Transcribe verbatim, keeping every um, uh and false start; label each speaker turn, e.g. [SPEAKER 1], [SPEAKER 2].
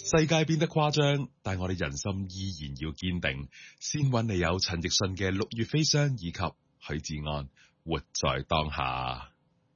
[SPEAKER 1] 世界變得誇張，但我哋人心依然要堅定。先揾你有陳奕迅嘅《六月飛霜》以及許志安《活在當下》。